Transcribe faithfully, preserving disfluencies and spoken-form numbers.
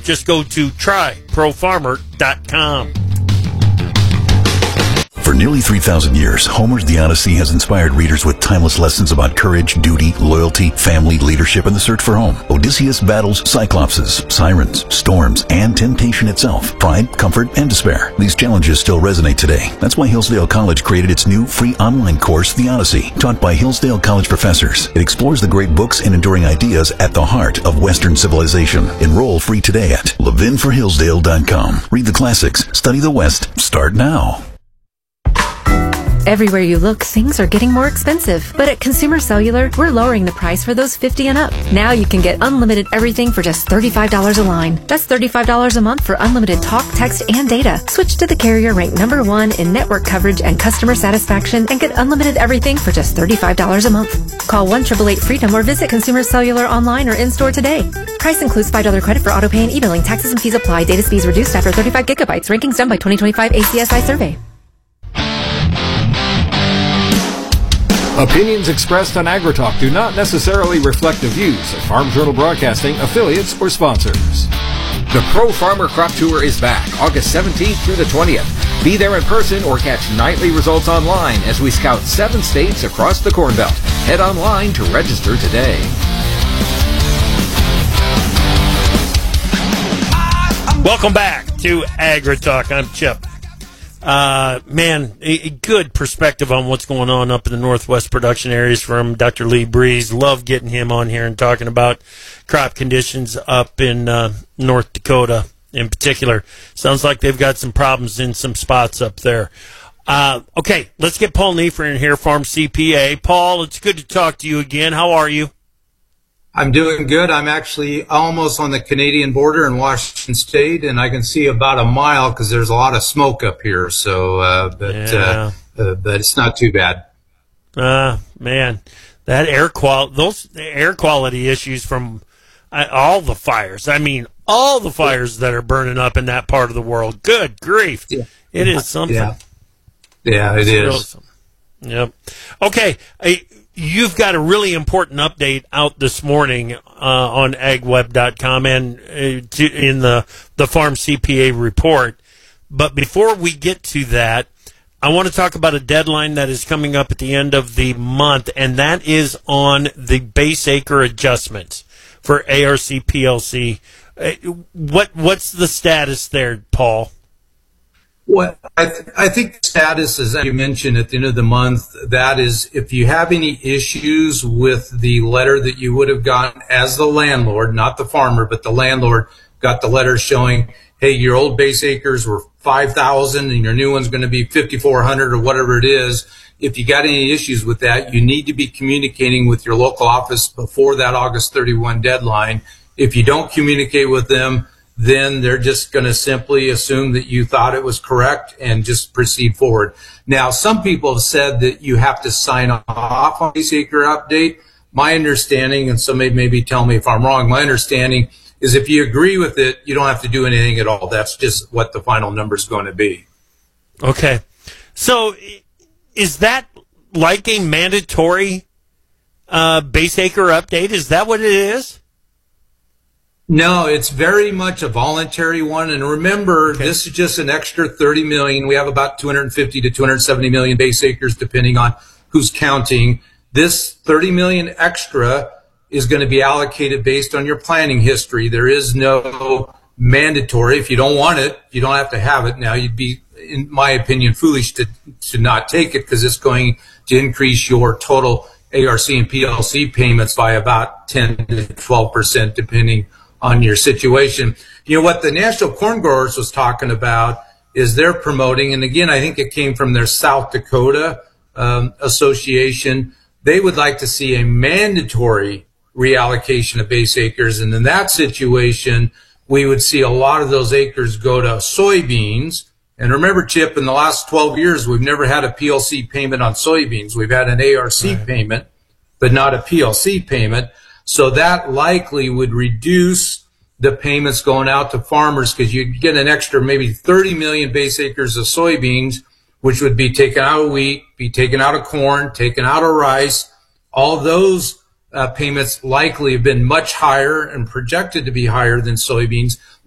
just go to try pro farmer dot com. For nearly three thousand years, Homer's The Odyssey has inspired readers with timeless lessons about courage, duty, loyalty, family, leadership, and the search for home. Odysseus battles cyclopses, sirens, storms, and temptation itself, pride, comfort, and despair. These challenges still resonate today. That's why Hillsdale College created its new free online course, The Odyssey, taught by Hillsdale College professors. It explores the great books and enduring ideas at the heart of Western civilization. Enroll free today at levin for hillsdale dot com. Read the classics, study the West. Start now. Everywhere you look, things are getting more expensive. But at Consumer Cellular, we're lowering the price for those fifty and up. Now you can get unlimited everything for just thirty-five dollars a line. That's thirty-five dollars a month for unlimited talk, text, and data. Switch to the carrier ranked number one in network coverage and customer satisfaction and get unlimited everything for just thirty-five dollars a month. Call one eight eight eight freedom or visit Consumer Cellular online or in-store today. Price includes five dollars credit for auto pay and e-billing. Taxes and fees apply. Data speeds reduced after thirty-five gigabytes. Rankings done by twenty twenty-five A C S I survey. Opinions expressed on AgriTalk do not necessarily reflect the views of Farm Journal Broadcasting, affiliates, or sponsors. The Pro Farmer Crop Tour is back August seventeenth through the twentieth. Be there in person or catch nightly results online as we scout seven states across the Corn Belt. Head online to register today. Welcome back to AgriTalk. I'm Chip. Uh, man, a, a good perspective on what's going on up in the Northwest production areas from Doctor Lee Breeze. Love getting him on here and talking about crop conditions up in uh, North Dakota in particular. Sounds like they've got some problems in some spots up there. Uh, okay, let's get Paul Neiffer in here, Farm C P A. Paul, it's good to talk to you again. How are you? I'm doing good. I'm actually almost on the Canadian border in Washington State, and I can see about a mile because there's a lot of smoke up here. So, uh, but yeah. uh, uh, but it's not too bad. Uh, man, that air quality, those air quality issues from uh, all the fires. I mean, all the fires that are burning up in that part of the world. Good grief. Yeah. It is something. Yeah, yeah it it's is. Yep. Okay. I, You've got a really important update out this morning uh, on ag web dot com and uh, to, in the, the Farm C P A report. But before we get to that, I want to talk about a deadline that is coming up at the end of the month, and that is on the base acre adjustments for A R C P L C. Uh, what what's the status there, Paul? Well, I, th- I think the status, as you mentioned at the end of the month, that is if you have any issues with the letter that you would have gotten as the landlord, not the farmer, but the landlord got the letter showing, hey, your old base acres were five thousand and your new one's going to be fifty-four hundred or whatever it is. If you got any issues with that, you need to be communicating with your local office before that August thirty-first deadline. If you don't communicate with them, then they're just going to simply assume that you thought it was correct and just proceed forward. Now, some people have said that you have to sign off on base acre update. My understanding, and somebody maybe tell me if I'm wrong, my understanding is if you agree with it, you don't have to do anything at all. That's just what the final number is going to be. Okay. So is that like a mandatory uh, base acre update? Is that what it is? No, it's very much a voluntary one. And remember, okay. This is just an extra thirty million. We have about two hundred fifty to two hundred seventy million base acres, depending on who's counting. This thirty million extra is going to be allocated based on your planning history. There is no mandatory. If you don't want it, you don't have to have it. Now, you'd be, in my opinion, foolish to, to not take it because it's going to increase your total A R C and P L C payments by about ten to twelve percent, depending on your situation. You know, what the National Corn Growers was talking about is they're promoting, and again, I think it came from their South Dakota um, association. They would like to see a mandatory reallocation of base acres, and in that situation, we would see a lot of those acres go to soybeans. And remember, Chip, in the last twelve years, we've never had a P L C payment on soybeans. We've had an A R C right. payment, but not a P L C payment. So that likely would reduce the payments going out to farmers because you'd get an extra maybe thirty million base acres of soybeans, which would be taken out of wheat, be taken out of corn, taken out of rice. All those uh, payments likely have been much higher and projected to be higher than soybeans.